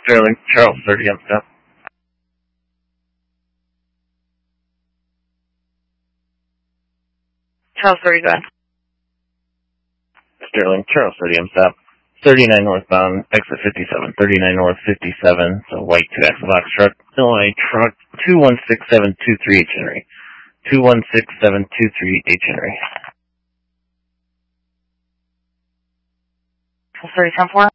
Sterling, Charles 30 on step. Charles 30, go ahead. Sterling, Charles 30 on step. 39 northbound, exit 57. 39 north 57, so white 2-axle box truck. Illinois truck 216723 H. Henry. 216723 H. Henry. Charles 30, 10-4.